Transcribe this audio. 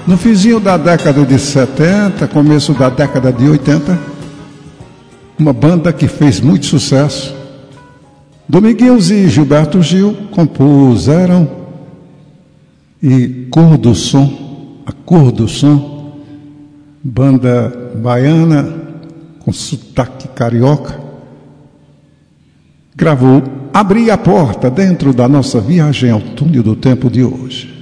No finzinho da década de 70, começo da década de 80, uma banda que fez muito sucesso. Dominguinhos e Gilberto Gil compuseram, e Cor do Som, a Cor do Som, banda baiana com sotaque carioca, gravou Abrir a Porta dentro da nossa viagem ao túnel do tempo de hoje.